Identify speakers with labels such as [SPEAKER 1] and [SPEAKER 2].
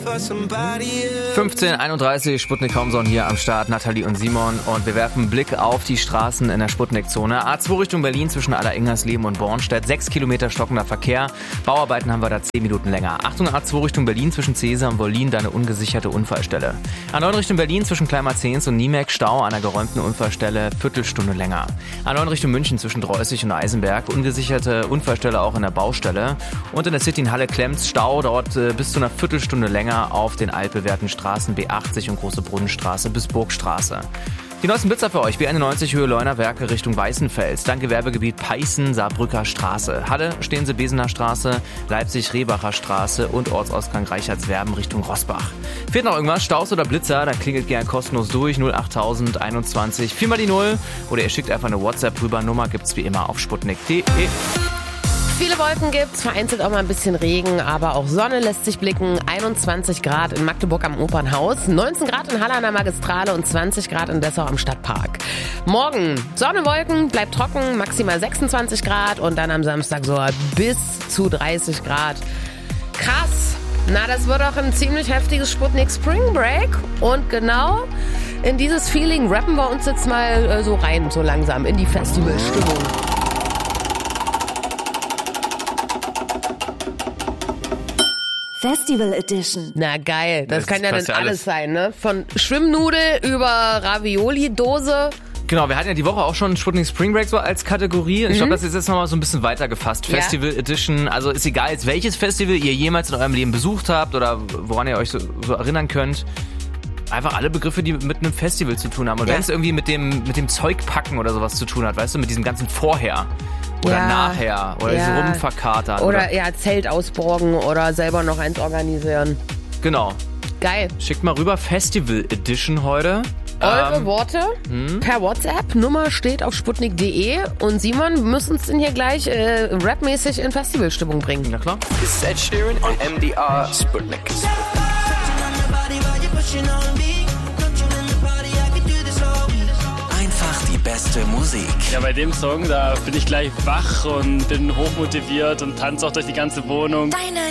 [SPEAKER 1] 15:31 Sputnik Homezone hier am Start, Nathalie und Simon, und wir werfen einen Blick auf die Straßen in der Sputnik-Zone. A2 Richtung Berlin zwischen Alleringers-Leben und Bornstedt, 6 Kilometer stockender Verkehr. Bauarbeiten haben wir da 10 Minuten länger. Achtung, A2 Richtung Berlin zwischen Cäsar und Wollin, da eine ungesicherte Unfallstelle. A9 Richtung Berlin zwischen Kleinmarzens und Niemek, Stau an einer geräumten Unfallstelle, Viertelstunde länger. A9 Richtung München zwischen Dreußig und Eisenberg, ungesicherte Unfallstelle auch in der Baustelle. Und in der City in Halle-Klemms, Stau dauert bis zu einer Viertelstunde länger auf den altbewährten Straßen B80 und Große Brunnenstraße bis Burgstraße. Die neuesten Blitzer für euch, B91 Höhe Leuner Werke Richtung Weißenfels, dann Gewerbegebiet Peißen, Saarbrücker Straße. Halle, Stehense Besener Straße, Leipzig Rebacher Straße und Ortsausgang Reichertswerben Richtung Rossbach. Fehlt noch irgendwas, Staus oder Blitzer, dann klingelt gern kostenlos durch 08021 4 mal die 0 oder ihr schickt einfach eine WhatsApp rüber, Nummer gibt's wie immer auf sputnik.de.
[SPEAKER 2] Viele Wolken gibt's, vereinzelt auch mal ein bisschen Regen, aber auch Sonne lässt sich blicken. 21 Grad in Magdeburg am Opernhaus, 19 Grad in Halle an der Magistrale und 20 Grad in Dessau am Stadtpark. Morgen Sonne, Wolken, bleibt trocken, maximal 26 Grad und dann am Samstag so bis zu 30 Grad. Krass! Na, das wird auch ein ziemlich heftiges Sputnik Spring Break und genau in dieses Feeling rappen wir uns jetzt mal so rein, so langsam in die Festivalstimmung.
[SPEAKER 3] Festival Edition.
[SPEAKER 2] Na geil, das kann ja dann
[SPEAKER 1] ja
[SPEAKER 2] alles sein, ne? Von Schwimmnudel über Ravioli-Dose.
[SPEAKER 1] Genau, wir hatten ja die Woche auch schon Sputnik Spring Break so als Kategorie. Ich glaube, das ist jetzt nochmal so ein bisschen weiter gefasst.
[SPEAKER 2] Ja.
[SPEAKER 1] Festival Edition, also ist egal jetzt, welches Festival ihr jemals in eurem Leben besucht habt oder woran ihr euch so erinnern könnt. Einfach alle Begriffe, die mit einem Festival zu tun haben. Und wenn es irgendwie mit dem Zeugpacken oder sowas zu tun hat, weißt du, mit diesem ganzen Vorher. Oder nachher. Oder dieses Rumverkatern.
[SPEAKER 2] Oder Zelt ausborgen oder selber noch eins organisieren.
[SPEAKER 1] Genau.
[SPEAKER 2] Geil.
[SPEAKER 1] Schickt mal rüber, Festival Edition heute.
[SPEAKER 2] Eure Worte per WhatsApp. Nummer steht auf sputnik.de. Und Simon, wir müssen uns denn hier gleich rapmäßig in Festivalstimmung bringen.
[SPEAKER 1] Na klar.
[SPEAKER 4] This is Ed Sheeran on MDR Sputnik. Einfach die beste Musik.
[SPEAKER 5] Ja, bei dem Song, da bin ich gleich wach und bin hochmotiviert und tanze auch durch die ganze Wohnung.
[SPEAKER 3] Deine